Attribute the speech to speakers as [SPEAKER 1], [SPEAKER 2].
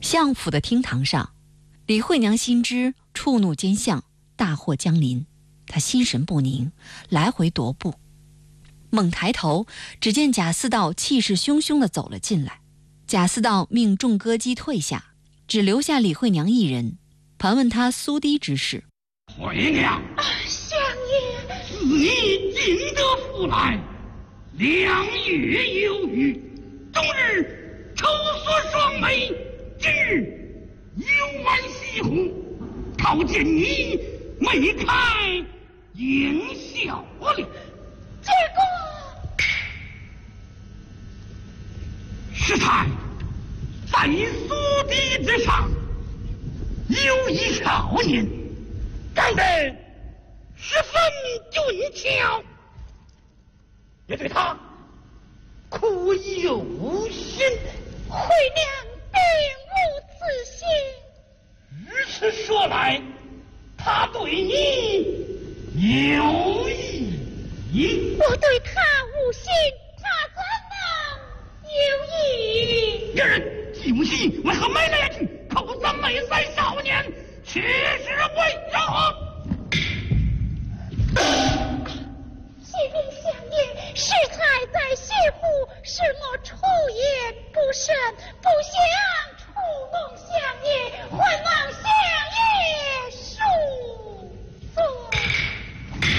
[SPEAKER 1] 相府的厅堂上，李惠娘心知触怒奸相，大祸将临，她心神不宁，来回踱步。猛抬头，只见贾似道气势汹汹地走了进来。贾似道命众歌姬退下，只留下李惠娘一人，盘问她苏堤之事。
[SPEAKER 2] 惠娘，
[SPEAKER 3] 相爷，
[SPEAKER 2] 自你进得府来，2月有余，终日愁锁双眉，今日游玩西湖，靠见你眉开眼笑了。
[SPEAKER 3] 结果
[SPEAKER 2] 师太在苏堤之上有一少年，长得十分俊俏，也对他苦有心。
[SPEAKER 3] 惠娘并无此心。
[SPEAKER 2] 如此说来，他对你有意。
[SPEAKER 3] 我对他无心，他怎能有意？
[SPEAKER 2] 这人既无心，为何没来去扣咱妹三少年，却是为何？
[SPEAKER 3] 谢灵相爷，适才在西湖，使我出言不慎，不想